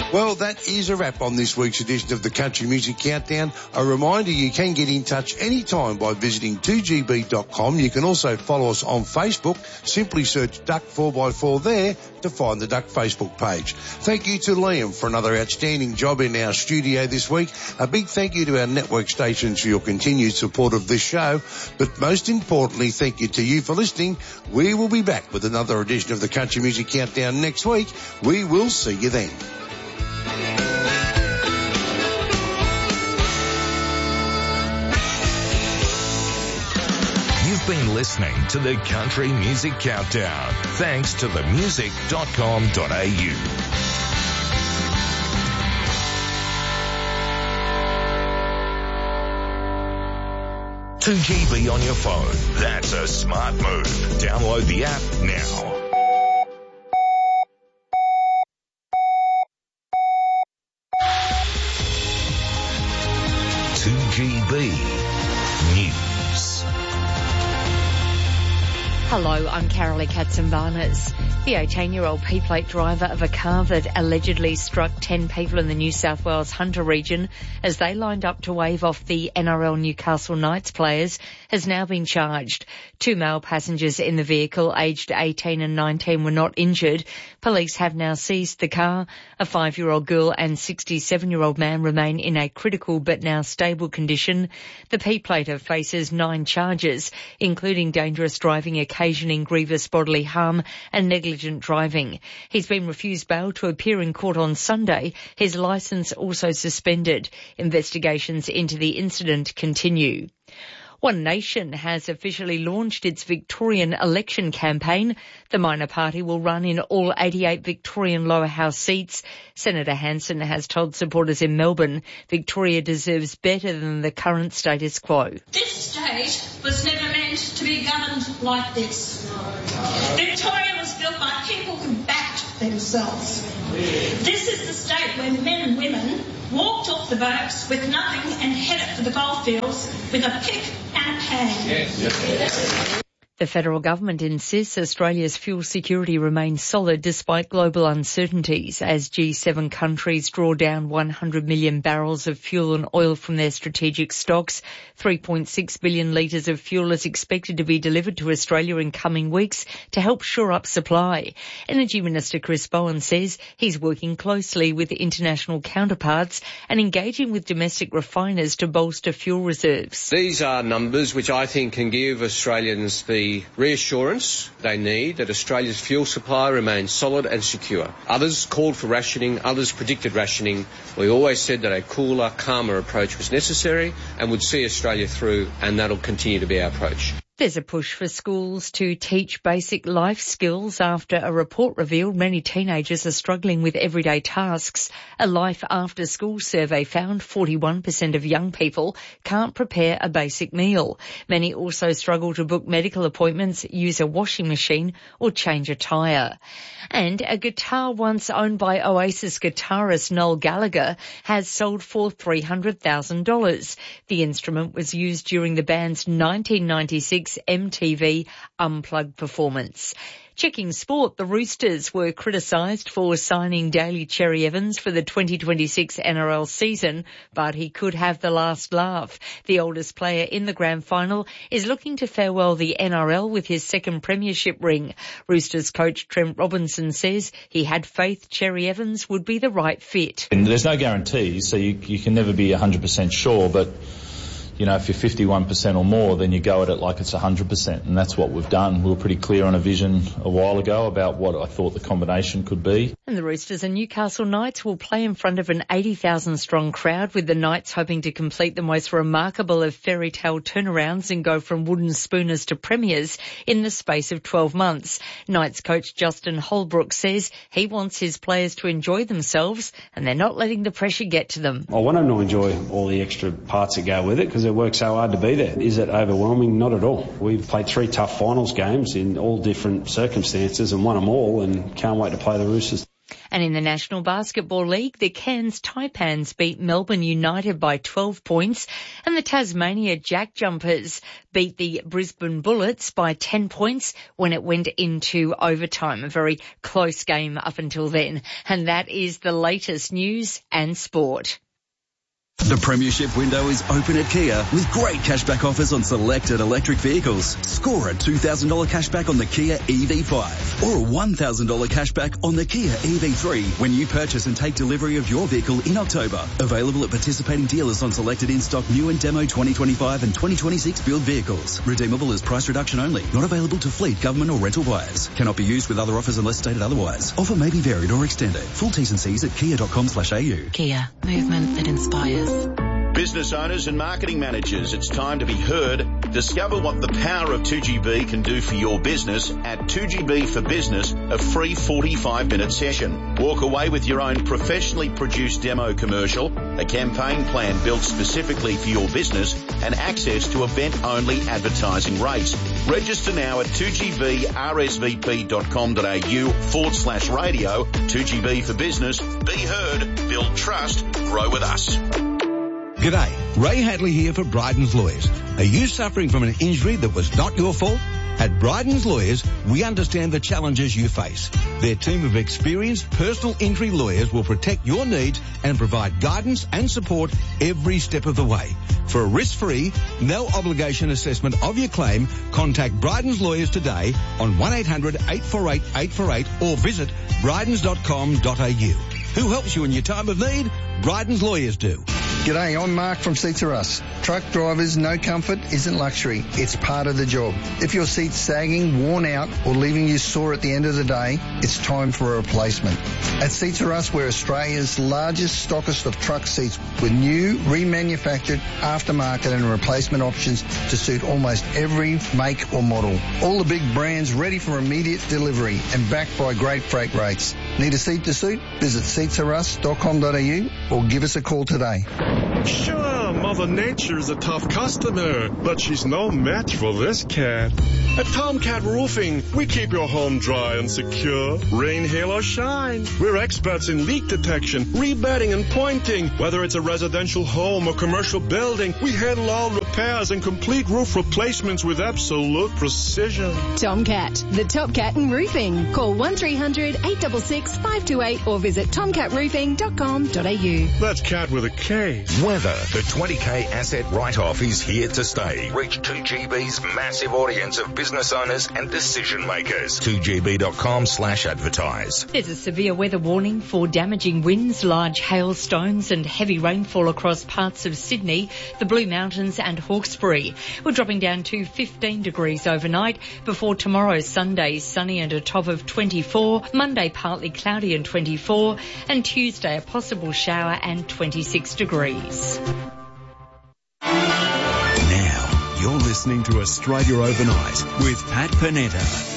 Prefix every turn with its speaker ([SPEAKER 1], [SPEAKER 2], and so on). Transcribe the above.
[SPEAKER 1] Well, that is a wrap on this week's edition of the Country Music Countdown. A reminder, you can get in touch anytime by visiting 2gb.com. You can also follow us on Facebook. Simply search Duck 4x4 there to find the Duck Facebook page. Thank you to Liam for another outstanding job in our studio this week. A big thank you to our network stations for your continued support of this show. But most importantly, thank you to you for listening. We will be back with another edition of the Country Music Countdown next week. We will see you then.
[SPEAKER 2] You've been listening to the Country Music Countdown, thanks to themusic.com.au. 2GB on your phone. That's a smart move. Download the app now. News.
[SPEAKER 3] Hello, I'm Carolee Katzenbarnes. The 18-year-old P-plate driver of a car that allegedly struck 10 people in the New South Wales Hunter region as they lined up to wave off the NRL Newcastle Knights players has now been charged. 2 male passengers in the vehicle, aged 18 and 19, were not injured. Police have now seized the car. A 5-year-old girl and 67-year-old man remain in a critical but now stable condition. The P-plater faces 9 charges, including dangerous driving occasioning grievous bodily harm and negligent driving. He's been refused bail to appear in court on Sunday. His licence also suspended. Investigations into the incident continue. One Nation has officially launched its Victorian election campaign. The minor party will run in all 88 Victorian lower house seats. Senator Hanson has told supporters in Melbourne Victoria deserves better than the current status quo.
[SPEAKER 4] This state was never meant to be governed like this. Victoria was built by people who backed themselves. This is the state where men and women walked off the boats with nothing and headed for the goldfields with a pick and a pan. Yes.
[SPEAKER 3] The federal government insists Australia's fuel security remains solid despite global uncertainties as G7 countries draw down 100 million barrels of fuel and oil from their strategic stocks. 3.6 billion litres of fuel is expected to be delivered to Australia in coming weeks to help shore up supply. Energy Minister Chris Bowen says he's working closely with international counterparts and engaging with domestic refiners to bolster fuel reserves.
[SPEAKER 5] These are numbers which I think can give Australians the reassurance they need that Australia's fuel supply remains solid and secure. Others called for rationing, others predicted rationing. We always said that a cooler, calmer approach was necessary and would see Australia through, and that'll continue to be our approach.
[SPEAKER 3] There's a push for schools to teach basic life skills after a report revealed many teenagers are struggling with everyday tasks. A Life After School survey found 41% of young people can't prepare a basic meal. Many also struggle to book medical appointments, use a washing machine or change a tyre. And a guitar once owned by Oasis guitarist Noel Gallagher has sold for $300,000. The instrument was used during the band's 1996 MTV Unplugged performance. Checking sport, the Roosters were criticised for signing Daly Cherry Evans for the 2026 NRL season, but he could have the last laugh. The oldest player in the grand final is looking to farewell the NRL with his second premiership ring. Roosters coach Trent Robinson says he had faith Cherry Evans would be the right fit.
[SPEAKER 6] And there's no guarantees, so you can never be 100% sure, but you know, if you're 51% or more, then you go at it like it's 100%, and that's what we've done. We were pretty clear on a vision a while ago about what I thought the combination could be.
[SPEAKER 3] And the Roosters and Newcastle Knights will play in front of an 80,000-strong crowd, with the Knights hoping to complete the most remarkable of fairy tale turnarounds and go from wooden spooners to premiers in the space of 12 months. Knights coach Justin Holbrook says he wants his players to enjoy themselves, and they're not letting the pressure get to them.
[SPEAKER 7] I want them to enjoy all the extra parts that go with it, because it works so hard to be there. Is it overwhelming? Not at all. We've played 3 tough finals games in all different circumstances and won them all, and can't wait to play the Roosters.
[SPEAKER 3] And in the National Basketball League, the Cairns Taipans beat Melbourne United by 12 points and the Tasmania Jack Jumpers beat the Brisbane Bullets by 10 points when it went into overtime. A very close game up until then. And that is the latest news and sport.
[SPEAKER 8] The Premiership window is open at Kia with great cashback offers on selected electric vehicles. Score a $2,000 cashback on the Kia EV5 or a $1,000 cashback on the Kia EV3 when you purchase and take delivery of your vehicle in October. Available at participating dealers on selected in-stock new and demo 2025 and 2026 build vehicles. Redeemable as price reduction only. Not available to fleet, government or rental buyers. Cannot be used with other offers unless stated otherwise. Offer may be varied or extended. Full T's and C's at kia.com/au.
[SPEAKER 9] Kia. Movement that inspires.
[SPEAKER 10] Business owners and marketing managers, it's time to be heard. Discover what the power of 2GB can do for your business at 2GB for Business, a free 45-minute session. Walk away with your own professionally produced demo commercial, a campaign plan built specifically for your business, and access to event-only advertising rates. Register now at 2gbrsvp.com.au/radio. 2GB for Business. Be heard, build trust, grow with us.
[SPEAKER 11] G'day, Ray Hadley here for Bryden's Lawyers. Are you suffering from an injury that was not your fault? At Bryden's Lawyers, we understand the challenges you face. Their team of experienced personal injury lawyers will protect your needs and provide guidance and support every step of the way. For a risk-free, no-obligation assessment of your claim, contact Bryden's Lawyers today on 1-800-848-848 or visit brydens.com.au. Who helps you in your time of need? Bryden's Lawyers do.
[SPEAKER 12] G'day, I'm Mark from Seats Are Us. Truck drivers, no comfort isn't luxury. It's part of the job. If your seat's sagging, worn out, or leaving you sore at the end of the day, it's time for a replacement. At Seats Are Us, we're Australia's largest stockist of truck seats with new, remanufactured, aftermarket and replacement options to suit almost every make or model. All the big brands ready for immediate delivery and backed by great freight rates. Need a seat to suit? Visit seatsarus.com.au or give us a call today.
[SPEAKER 13] Sure, Mother Nature's a tough customer, but she's no match for this cat. At Tomcat Roofing, we keep your home dry and secure, rain, hail, or shine. We're experts in leak detection, rebedding, and pointing. Whether it's a residential home or commercial building, we handle all repairs and complete roof replacements with absolute precision.
[SPEAKER 14] Tomcat, the top cat in roofing. Call 1300-866-528 or visit tomcatroofing.com.au.
[SPEAKER 13] That's cat with a K.
[SPEAKER 2] Weather. The 20K asset write-off is here to stay. Reach 2GB's massive audience of business owners and decision makers. 2gb.com/advertise.
[SPEAKER 3] There's a severe weather warning for damaging winds, large hailstones and heavy rainfall across parts of Sydney, the Blue Mountains and Hawkesbury. We're dropping down to 15 degrees overnight before tomorrow, Sunday, sunny and a top of 24, Monday partly cloudy and 24, and Tuesday a possible shower and 26 degrees.
[SPEAKER 15] Now, you're listening to Australia Overnight with Pat Panetta.